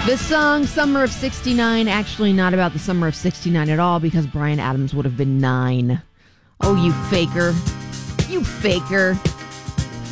The song Summer of 69, actually not about the summer of 69 at all, because Bryan Adams would have been 9. Oh, you faker. You faker.